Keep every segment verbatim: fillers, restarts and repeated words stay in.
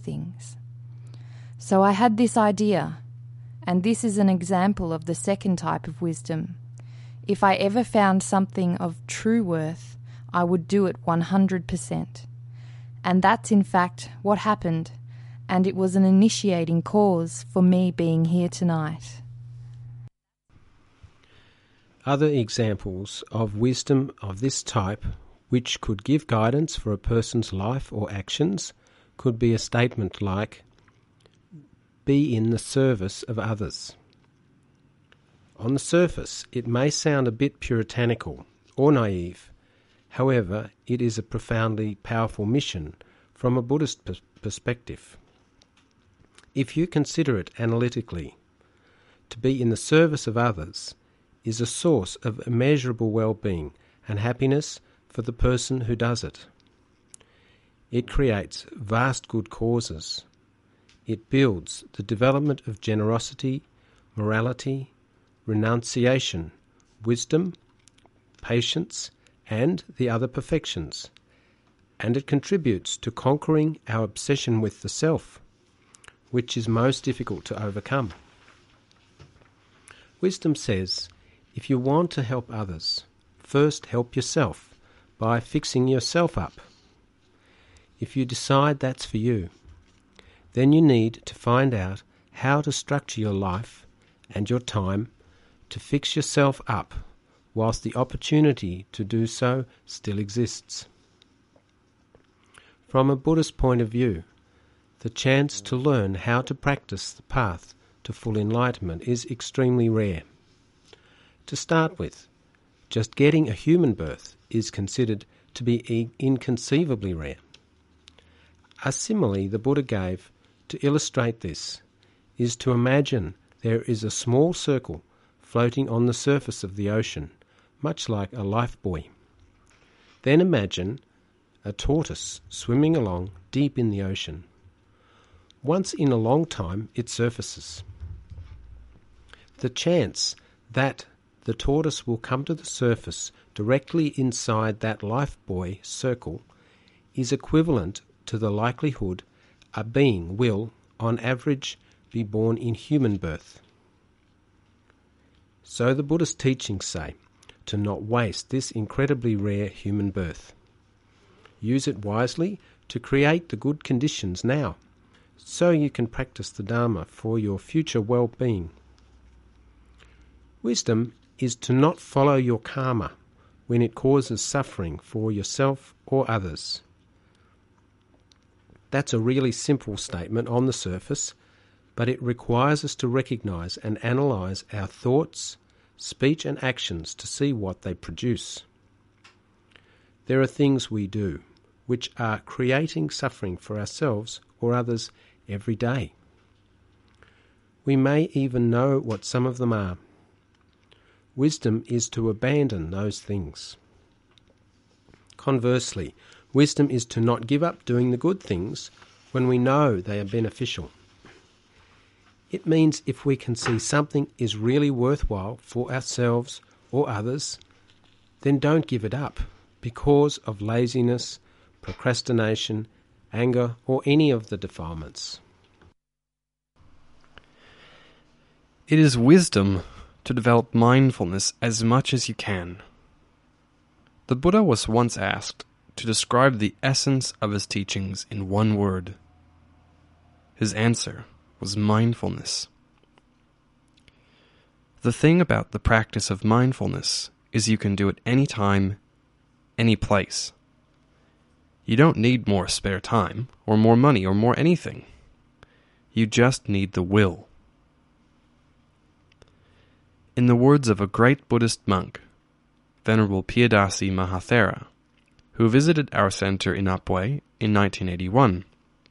things. So I had this idea, and this is an example of the second type of wisdom. If I ever found something of true worth, I would do it one hundred percent. And that's in fact what happened, and it was an initiating cause for me being here tonight. Other examples of wisdom of this type, which could give guidance for a person's life or actions, could be a statement like, "Be in the service of others." On the surface, it may sound a bit puritanical or naive. However, it is a profoundly powerful mission from a Buddhist pers- perspective. If you consider it analytically, to be in the service of others is a source of immeasurable well-being and happiness for the person who does it. It creates vast good causes. It builds the development of generosity, morality, renunciation, wisdom, patience, and the other perfections. And it contributes to conquering our obsession with the self, which is most difficult to overcome. Wisdom says, if you want to help others, first help yourself by fixing yourself up. If you decide that's for you, then you need to find out how to structure your life and your time to fix yourself up whilst the opportunity to do so still exists. From a Buddhist point of view, the chance to learn how to practice the path to full enlightenment is extremely rare. To start with, just getting a human birth is considered to be inconceivably rare. A simile the Buddha gave to illustrate this is to imagine there is a small circle floating on the surface of the ocean, much like a life buoy. Then imagine a tortoise swimming along deep in the ocean. Once in a long time it surfaces. The chance that the tortoise will come to the surface directly inside that life buoy circle is equivalent to the likelihood a being will, on average, be born in human birth. So the Buddhist teachings say to not waste this incredibly rare human birth. Use it wisely to create the good conditions now, so you can practice the Dharma for your future well-being. Wisdom is to not follow your karma when it causes suffering for yourself or others. That's a really simple statement on the surface, but it requires us to recognize and analyze our thoughts, speech and actions to see what they produce. There are things we do which are creating suffering for ourselves or others every day. We may even know what some of them are. Wisdom is to abandon those things. Conversely, wisdom is to not give up doing the good things when we know they are beneficial. It means if we can see something is really worthwhile for ourselves or others, then don't give it up because of laziness, procrastination, anger, or any of the defilements. It is wisdom to develop mindfulness as much as you can. The Buddha was once asked to describe the essence of his teachings in one word. His answer was mindfulness. The thing about the practice of mindfulness is you can do it any time, any place. You don't need more spare time, or more money, or more anything. You just need the will. In the words of a great Buddhist monk, Venerable Piyadasi Mahathera, who visited our center in Apwe in nineteen eighty-one,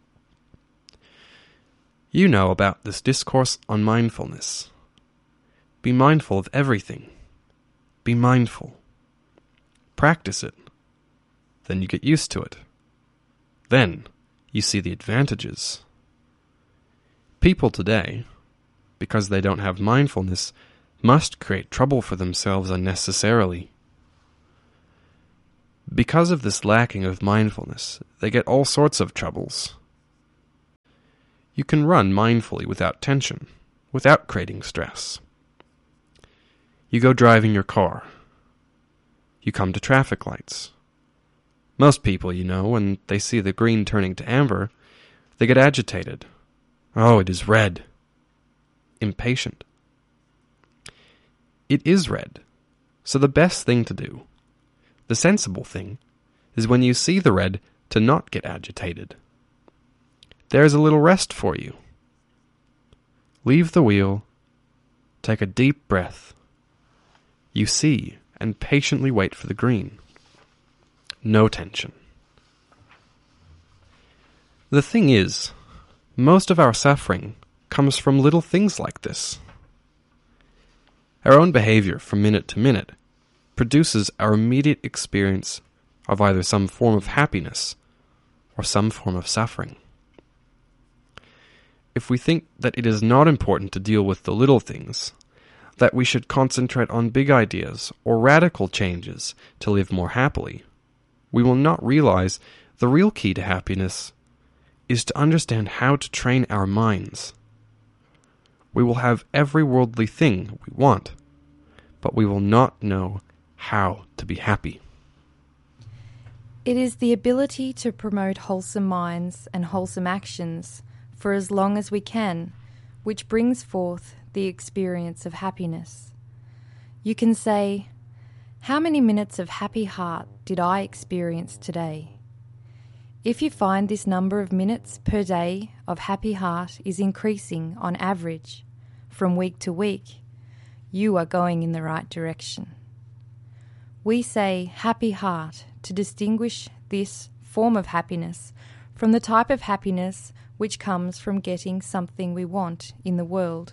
you know about this discourse on mindfulness. Be mindful of everything. Be mindful. Practice it. Then you get used to it. Then you see the advantages. People today, because they don't have mindfulness, must create trouble for themselves unnecessarily. Because of this lacking of mindfulness, they get all sorts of troubles. You can run mindfully without tension, without creating stress. You go driving your car. You come to traffic lights. Most people, you know, when they see the green turning to amber, they get agitated. Oh, it is red. Impatient. It is red. So the best thing to do, the sensible thing, is when you see the red to not get agitated. There's a little rest for you. Leave the wheel. Take a deep breath. You see and patiently wait for the green. No tension. The thing is, most of our suffering comes from little things like this. Our own behavior from minute to minute produces our immediate experience of either some form of happiness or some form of suffering. If we think that it is not important to deal with the little things, that we should concentrate on big ideas or radical changes to live more happily, we will not realize the real key to happiness is to understand how to train our minds. We will have every worldly thing we want, but we will not know how to be happy. It is the ability to promote wholesome minds and wholesome actions for as long as we can, which brings forth the experience of happiness. You can say, "How many minutes of happy heart did I experience today?" If you find this number of minutes per day of happy heart is increasing on average from week to week, you are going in the right direction. We say happy heart to distinguish this form of happiness from the type of happiness which comes from getting something we want in the world.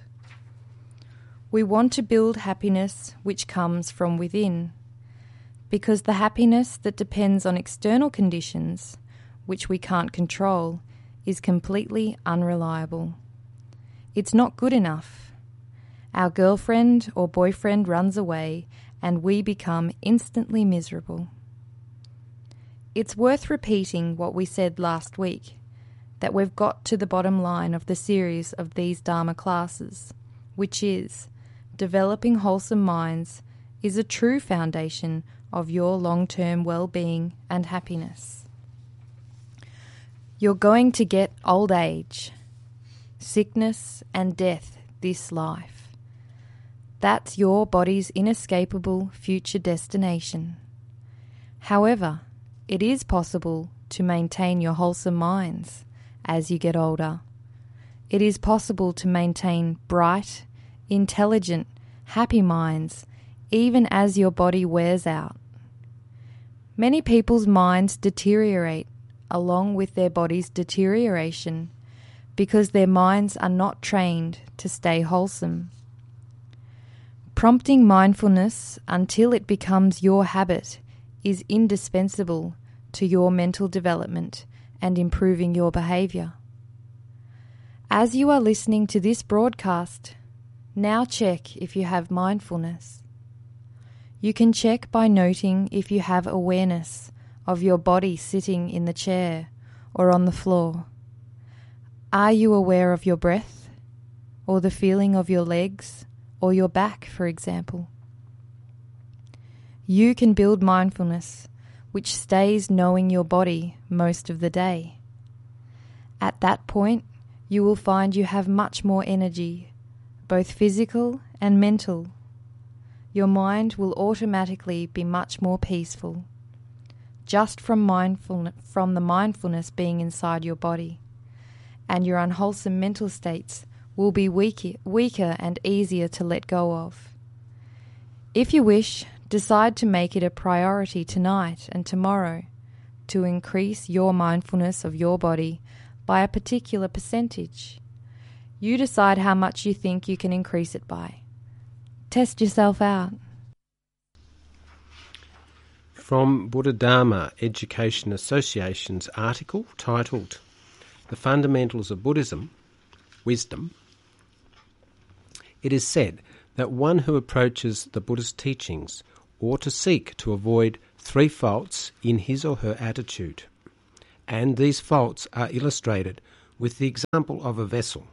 We want to build happiness which comes from within, because the happiness that depends on external conditions, which we can't control, is completely unreliable. It's not good enough. Our girlfriend or boyfriend runs away and we become instantly miserable. It's worth repeating what we said last week, that we've got to the bottom line of the series of these Dharma classes, which is developing wholesome minds is a true foundation of your long-term well-being and happiness. You're going to get old age, sickness and death this life. That's your body's inescapable future destination. However, it is possible to maintain your wholesome minds as you get older. It is possible to maintain bright, intelligent, happy minds even as your body wears out. Many people's minds deteriorate along with their body's deterioration because their minds are not trained to stay wholesome. Prompting mindfulness until it becomes your habit is indispensable to your mental development and improving your behaviour. As you are listening to this broadcast, now check if you have mindfulness. You can check by noting if you have awareness of your body sitting in the chair or on the floor. Are you aware of your breath or the feeling of your legs or your back, for example? You can build mindfulness which stays knowing your body most of the day. At that point, you will find you have much more energy, both physical and mental. Your mind will automatically be much more peaceful, just from mindfulness, from the mindfulness being inside your body, and your unwholesome mental states will be weaker, weaker and easier to let go of. If you wish, decide to make it a priority tonight and tomorrow to increase your mindfulness of your body by a particular percentage. You decide how much you think you can increase it by. Test yourself out. From Buddha Dharma Education Association's article titled The Fundamentals of Buddhism, Wisdom, it is said that one who approaches the Buddha's teachings ought to seek to avoid three faults in his or her attitude, and these faults are illustrated with the example of a vessel.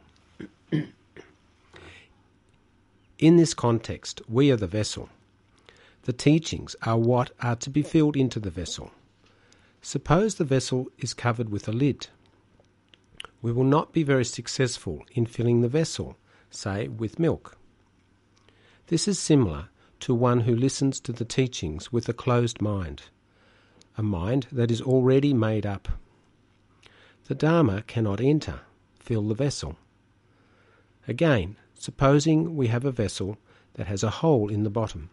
In this context, we are the vessel. The teachings are what are to be filled into the vessel. Suppose the vessel is covered with a lid. We will not be very successful in filling the vessel, say, with milk. This is similar to one who listens to the teachings with a closed mind, a mind that is already made up. The Dharma cannot enter, fill the vessel. Again, supposing we have a vessel that has a hole in the bottom.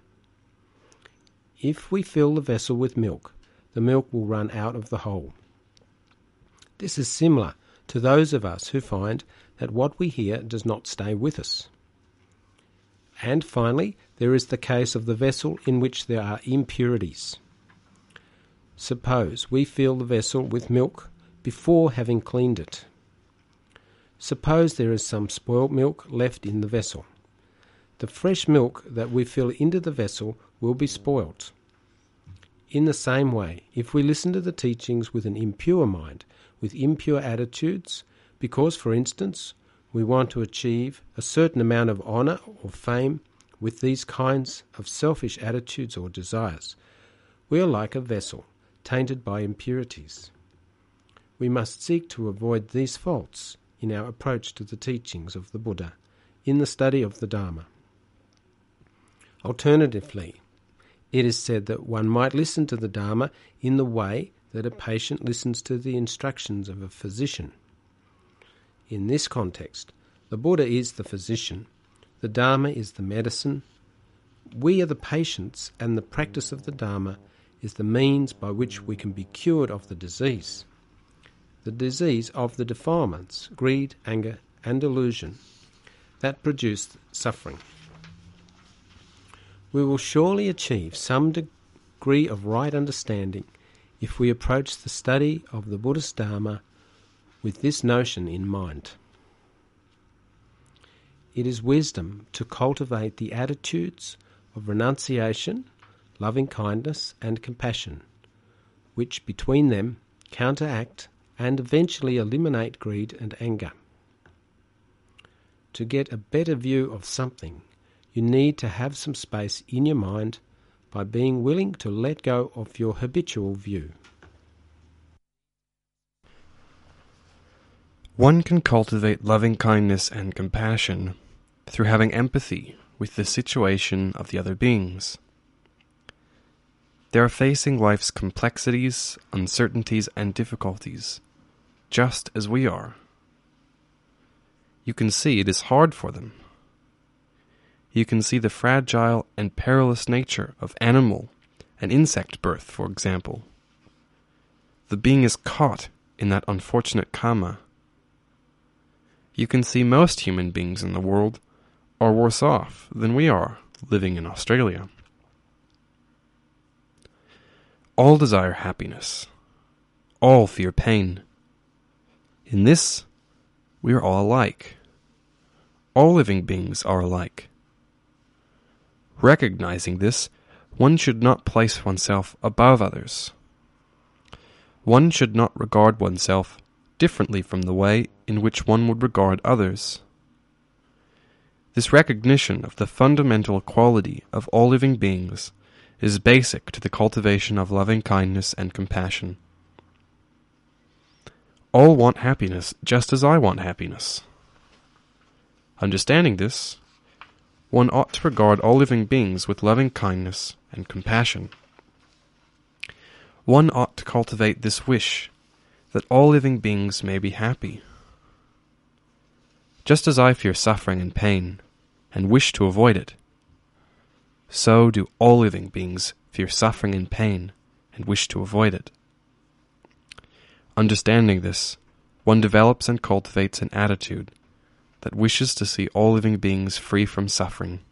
If we fill the vessel with milk, the milk will run out of the hole. This is similar to those of us who find that what we hear does not stay with us. And finally, there is the case of the vessel in which there are impurities. Suppose we fill the vessel with milk before having cleaned it. Suppose there is some spoiled milk left in the vessel. The fresh milk that we fill into the vessel will be spoilt. In the same way, if we listen to the teachings with an impure mind, with impure attitudes, because, for instance, we want to achieve a certain amount of honour or fame with these kinds of selfish attitudes or desires, we are like a vessel tainted by impurities. We must seek to avoid these faults in our approach to the teachings of the Buddha, in the study of the Dharma. Alternatively, it is said that one might listen to the Dharma in the way that a patient listens to the instructions of a physician. In this context, the Buddha is the physician, the Dharma is the medicine, we are the patients, and the practice of the Dharma is the means by which we can be cured of the disease. The disease of the defilements, greed, anger, and delusion, that produce suffering. We will surely achieve some degree of right understanding if we approach the study of the Buddhist Dharma with this notion in mind. It is wisdom to cultivate the attitudes of renunciation, loving kindness, and compassion, which between them counteract and eventually eliminate greed and anger. To get a better view of something, you need to have some space in your mind by being willing to let go of your habitual view. One can cultivate loving kindness and compassion through having empathy with the situation of the other beings. They are facing life's complexities, uncertainties, and difficulties, just as we are. You can see it is hard for them. You can see the fragile and perilous nature of animal and insect birth, for example. The being is caught in that unfortunate karma. You can see most human beings in the world are worse off than we are living in Australia. All desire happiness. All fear pain. In this, we are all alike. All living beings are alike. Recognizing this, one should not place oneself above others. One should not regard oneself differently from the way in which one would regard others. This recognition of the fundamental equality of all living beings is basic to the cultivation of loving kindness and compassion. All want happiness just as I want happiness. Understanding this, one ought to regard all living beings with loving kindness and compassion. One ought to cultivate this wish that all living beings may be happy. Just as I fear suffering and pain, and wish to avoid it, so do all living beings fear suffering and pain, and wish to avoid it. Understanding this, one develops and cultivates an attitude that wishes to see all living beings free from suffering.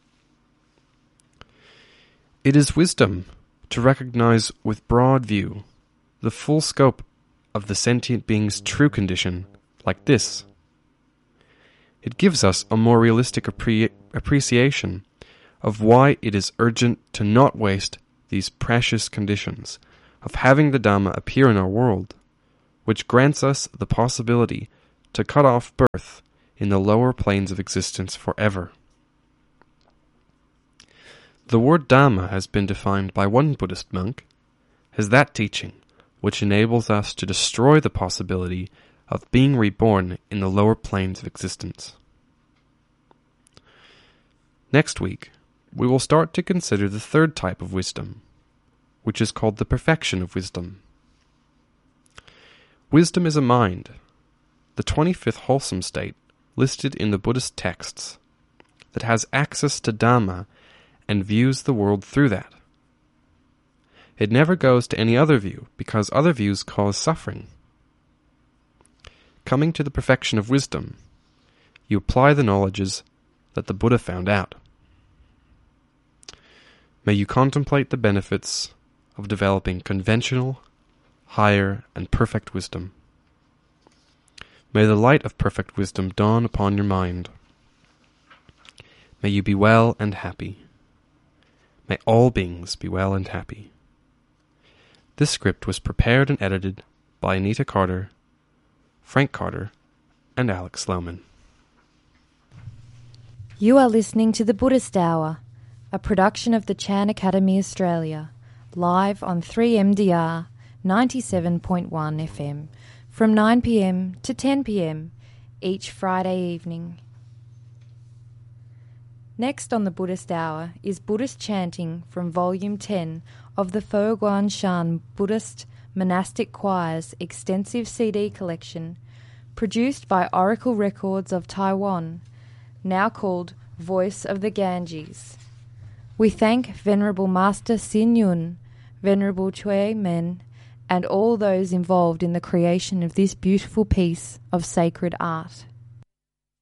It is wisdom to recognize with broad view the full scope of the sentient being's true condition, like this. It gives us a more realistic appre- appreciation of why it is urgent to not waste these precious conditions of having the Dhamma appear in our world, which grants us the possibility to cut off birth in the lower planes of existence forever. The word Dhamma has been defined by one Buddhist monk as that teaching which enables us to destroy the possibility of being reborn in the lower planes of existence. Next week, we will start to consider the third type of wisdom, which is called the perfection of wisdom. Wisdom is a mind, the twenty-fifth wholesome state listed in the Buddhist texts, that has access to Dhamma and views the world through that. It never goes to any other view, because other views cause suffering. Coming to the perfection of wisdom, you apply the knowledges that the Buddha found out. May you contemplate the benefits of developing conventional, higher, and perfect wisdom. May the light of perfect wisdom dawn upon your mind. May you be well and happy. May all beings be well and happy. This script was prepared and edited by Anita Carter, Frank Carter, and Alex Sloman. You are listening to The Buddhist Hour, a production of the Chan Academy Australia, live on three M D R ninety-seven point one F M from nine p m to ten p m each Friday evening. Next on The Buddhist Hour is Buddhist chanting from Volume ten of the Fo Guang Shan Buddhist Monastic Choir's extensive C D collection, produced by Oracle Records of Taiwan, now called Voice of the Ganges. We thank Venerable Master Sin Yun, Venerable Chui Men, and all those involved in the creation of this beautiful piece of sacred art.